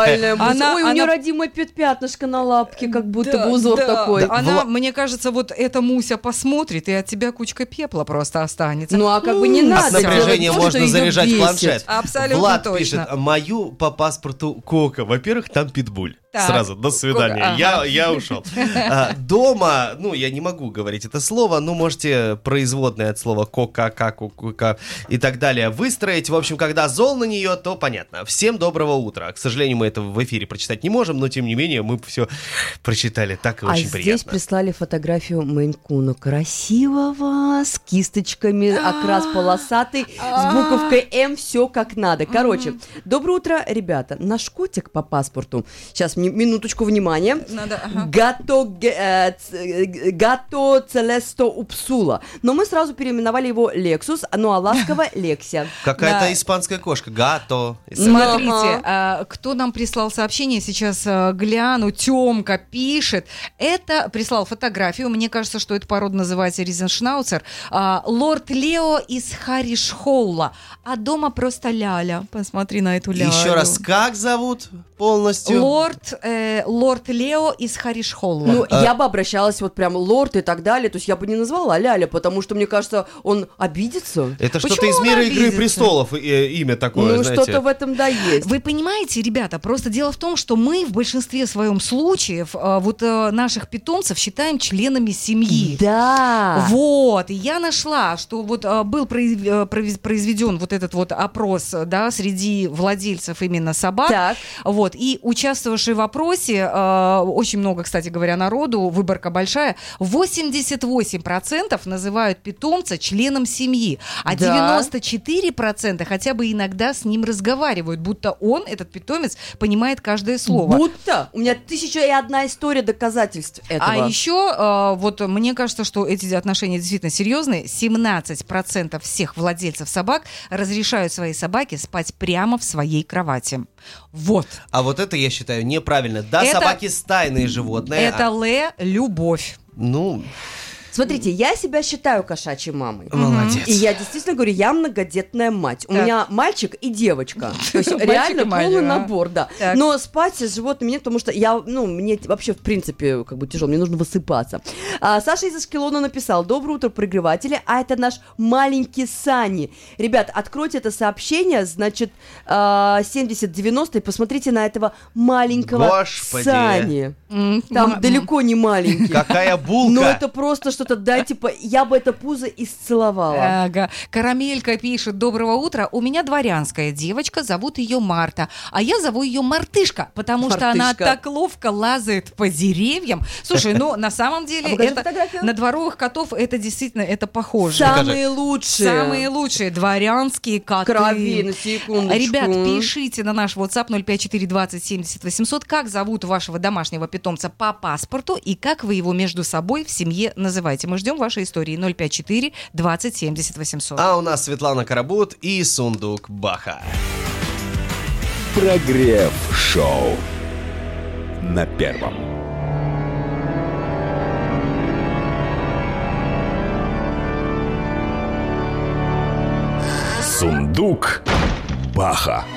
Нормальная мысль. Ой, у нее родимое пятнышко на лапке, как будто бы узор такой. Она, мне кажется, вот эта Муся посмотрит, и от тебя кучка пепла просто останется. Ну, а как бы не надо. От напряжения можно заряжать планшет. Абсолютно Влад точно. пишет: мою по паспорту Кока. Во-первых, там питбуль. Так. Сразу, до свидания. Я ушел. Дома, я не могу говорить это слово, можете производное от слова кока, и так далее выстроить. В общем, когда зол на нее, то понятно. Всем доброго утра. К сожалению, мы это в эфире прочитать не можем, но тем не менее мы все прочитали. Так и очень приятно. А здесь прислали фотографию Мейн-куна красивого, с кисточками, окрас полосатый, с буковкой М, все как надо. Короче, доброе утро, ребята. Наш котик по паспорту, сейчас минуточку внимания, Гато Целесто Упсула. Но мы сразу переименовали его Лексус, а ласково Лексия. Какая-то испанская кошка. Гато. Смотрите, кто нам прислал сообщение, сейчас гляну. Тёмка пишет. Это прислал фотографию. Мне кажется, что эта порода называется Ризеншнауцер. Лорд Лео из Харишхолла. А дома просто Ляля. Посмотри на эту Лялю. Еще раз, как зовут полностью? Лорд Лео из Харишхолла. Я бы обращалась вот прям лорд и так далее. То есть я бы не назвала Ляля, потому что, мне кажется, он обидится. Это что-то из мира «Игры престолов», имя такое, знаете. Что-то в этом да есть. Вы понимаете, ребята, просто дело в том, что мы в большинстве своем случаев наших питомцев считаем членами семьи. Да. Вот. И я нашла, что был произведен вот этот вот опрос, да, среди владельцев именно собак. Так. Вот. И участвовавшие в опросе, очень много, кстати говоря, народу, выборка большая, 88% называют питомца членом семьи, а 94% хотя бы иногда с ним разговаривают, будто он, этот питомец, понимает каждое слово. Будто? У меня 1001 история доказательств этого. А еще, мне кажется, что эти отношения действительно серьезные. 17% всех владельцев собак разрешают своей собаке спать прямо в своей кровати. Вот. А вот это, я считаю, неправильно. Да, собаки стайные животные. Это любовь. Смотрите, я себя считаю кошачьей мамой. Молодец. И я действительно говорю, я многодетная мать. У меня мальчик и девочка. То есть реально полный набор, да. Но спать с животными нет, потому что мне вообще в принципе тяжело, мне нужно высыпаться. Саша из Ашкелона написал: доброе утро, проигрыватели, а это наш маленький Сани. Ребят, откройте это сообщение, значит, 70-90, и посмотрите на этого маленького Сани. Там далеко не маленький. Какая булка. Но это просто что-то, я бы это пузо исцеловала. Ага. Карамелька пишет: доброго утра, у меня дворянская девочка, зовут ее Марта, а я зову ее Мартышка, потому что она так ловко лазает по деревьям. Слушай, на самом деле на дворовых котов это действительно, это похоже. Самые лучшие дворянские коты. Крови, на секундочку. Ребят, пишите на наш WhatsApp 054 20 70 800, как зовут вашего домашнего питомца по паспорту и как вы его между собой в семье называете. Мы ждем вашей истории. 054 20 70 800. А у нас Светлана Карабут и Сундук Баха. Прогрев шоу на Первом. Сундук Баха.